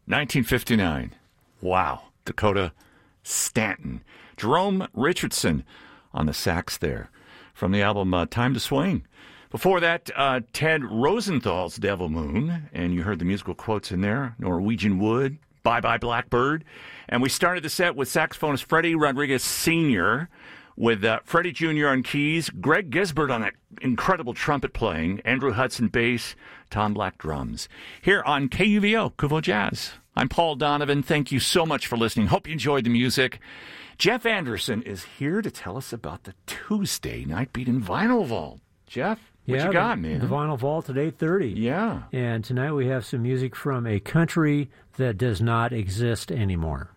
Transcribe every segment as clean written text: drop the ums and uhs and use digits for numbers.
1959. Wow. Dakota Stanton. Jerome Richardson on the sax there from the album Time to Swing. Before that, Ted Rosenthal's Devil Moon, and you heard the musical quotes in there, Norwegian Wood, Bye Bye Blackbird. And we started the set with saxophonist Freddie Rodriguez Sr., with Freddie Jr. on keys, Greg Gisbert on that incredible trumpet playing, Andrew Hudson bass, Tom Black drums. Here on KUVO, Kuvo Jazz. I'm Paul Donovan. Thank you so much for listening. Hope you enjoyed the music. Jeff Anderson is here to tell us about the Tuesday Night Beat in Vinyl Vault. Jeff, what you got, man? The Vinyl Vault at 8:30. Yeah. And tonight we have some music from a country that does not exist anymore.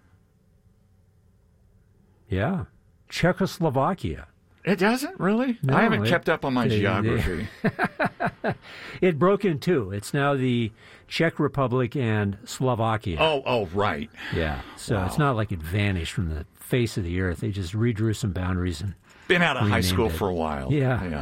Yeah. Czechoslovakia. It doesn't, really? No, I haven't kept up on my geography. It broke in two. It's now the Czech Republic and Slovakia. Oh, right. Yeah. So Wow. It's not like it vanished from the face of the earth. They just redrew some boundaries and been out of high school it for a while. Yeah.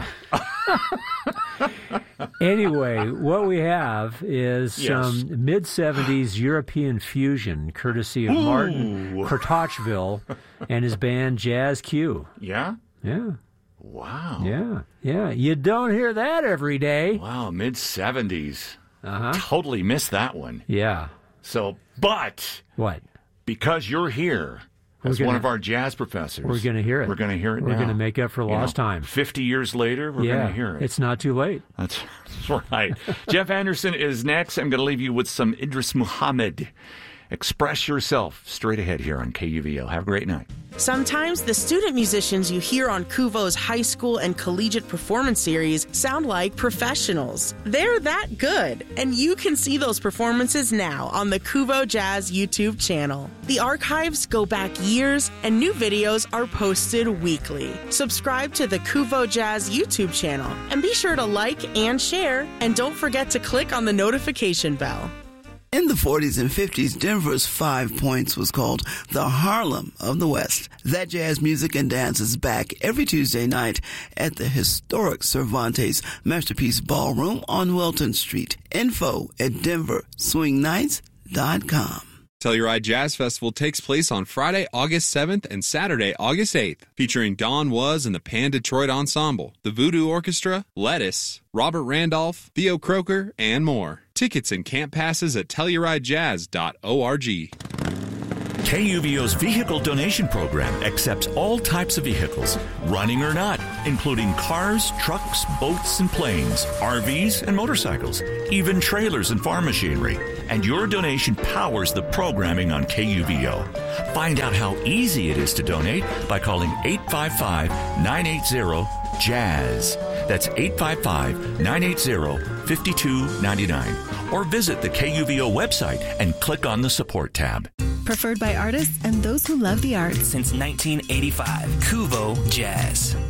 Anyway, what we have is some mid-'70s European fusion, courtesy of Martin Kratochvil and his band Jazz Q. Yeah? Yeah. Wow. Yeah. You don't hear that every day. Wow, mid-'70s. Uh-huh. Totally missed that one. Yeah. So, but... What? Because you're here as one of our jazz professors. We're going to hear it. We're going to hear it now. We're going to make up for lost time. 50 years later, we're going to hear it. It's not too late. That's right. Jeff Anderson is next. I'm going to leave you with some Idris Muhammad. Express yourself straight ahead here on KUVO. Have a great night. Sometimes the student musicians you hear on Kuvo's high school and collegiate performance series sound like professionals. They're that good, and you can see those performances now on the Kuvo Jazz YouTube channel. The archives go back years, and new videos are posted weekly. Subscribe to the Kuvo Jazz YouTube channel, and be sure to like and share, and don't forget to click on the notification bell. In the 40s and 50s, Denver's 5 Points was called the Harlem of the West. That jazz music and dance is back every Tuesday night at the historic Cervantes Masterpiece Ballroom on Welton Street. Info at denverswingnights.com. Telluride Jazz Festival takes place on Friday, August 7th and Saturday, August 8th, featuring Don Was and the Pan Detroit Ensemble, the Voodoo Orchestra, Lettuce, Robert Randolph, Theo Croker, and more. Tickets and camp passes at TellurideJazz.org. KUVO's vehicle donation program accepts all types of vehicles, running or not, including cars, trucks, boats, and planes, RVs and motorcycles, even trailers and farm machinery. And your donation powers the programming on KUVO. Find out how easy it is to donate by calling 855-980-JAZZ. That's 855-980-5299. Or visit the KUVO website and click on the support tab. Preferred by artists and those who love the arts. Since 1985, Kuvo Jazz.